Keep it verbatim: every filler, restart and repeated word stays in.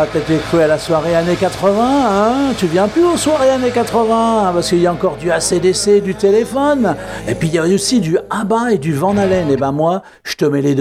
quoi? T'étais cru à la soirée années quatre-vingts, hein? Tu viens plus aux soirées années quatre-vingts, hein, parce qu'il y a encore du A C D C, du téléphone. Et puis il y a aussi du ABBA et du Van Halen. Et ben moi, je te mets les deux.